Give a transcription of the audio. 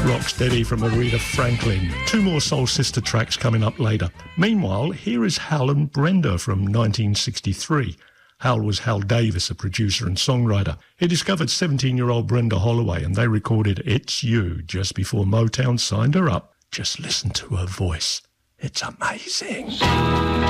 Rocksteady from Aretha Franklin. Two more Soul Sister tracks coming up later. Meanwhile, here is Hal and Brenda from 1963. Hal was Hal Davis, a producer and songwriter. He discovered 17-year-old Brenda Holloway and they recorded It's You just before Motown signed her up. Just listen to her voice. It's amazing.